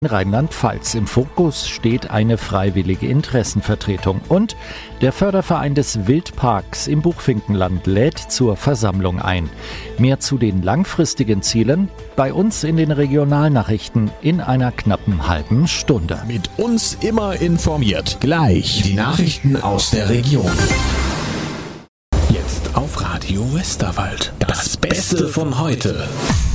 Rheinland-Pfalz. Im Fokus steht eine freiwillige Interessenvertretung und der Förderverein des Wildparks im Buchfinkenland lädt zur Versammlung ein. Mehr zu den langfristigen Zielen bei uns in den Regionalnachrichten in einer knappen halben Stunde. Mit uns immer informiert. Gleich die Nachrichten aus der Region. Jetzt auf Radio Westerwald. Das Beste von heute.